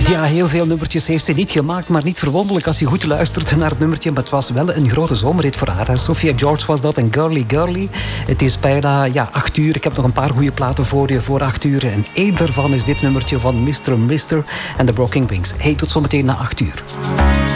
Ja, heel veel nummertjes heeft ze niet gemaakt, maar niet verwonderlijk als je goed luistert naar het nummertje. Maar het was wel een grote zomerhit voor haar. Sophia George was dat en Girly Girly. Het is bijna 8 uur. Ik heb nog een paar goede platen voor je voor 8 uur. En één daarvan is dit nummertje van Mr. Mister en de Broken Wings. Hey, tot zometeen na 8 uur.